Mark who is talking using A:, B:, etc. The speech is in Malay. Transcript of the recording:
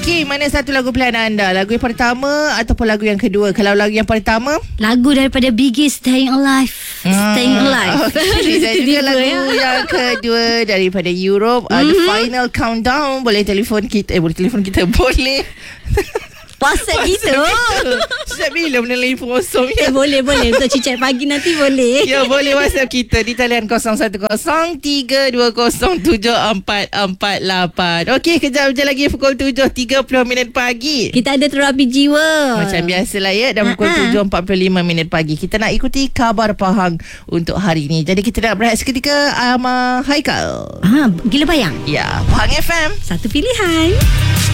A: Okey, mana satu lagu pilihan anda? Lagu yang pertama ataupun lagu yang kedua? Kalau lagu yang pertama,
B: lagu daripada Biggie, Staying Alive. Staying Alive.
A: Okay, dan juga lagu yang kedua daripada Europe, The Final Countdown. Boleh telefon kita, boleh
B: WhatsApp kita.
A: Sejak bila benda lain kosong ya?
B: Boleh untuk cicak pagi nanti boleh.
A: Ya, boleh WhatsApp kita di talian 0103207448. Okey, kejap je lagi pukul 7.30 minit pagi.
B: Kita ada terapi jiwa.
A: Macam biasalah ya, dan pukul 7.45 minit pagi. Kita nak ikuti khabar Pahang untuk hari ini. Jadi kita nak berehat seketika Haikal.
B: Gila bayang.
A: Ya, Pahang FM.
B: Satu pilihan.